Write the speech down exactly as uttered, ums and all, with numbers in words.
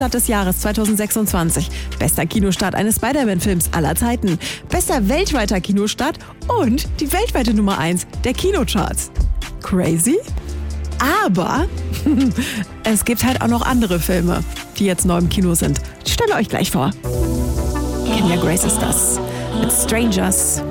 des Jahres zweitausendsechsundzwanzig, bester Kinostart eines Spider-Man-Films aller Zeiten, bester weltweiter Kinostart und die weltweite Nummer eins der Kinocharts. Crazy? Aber es gibt halt auch noch andere Filme, die jetzt neu im Kino sind. Ich stelle euch gleich vor. Kenya Grace ist das mit Strangers.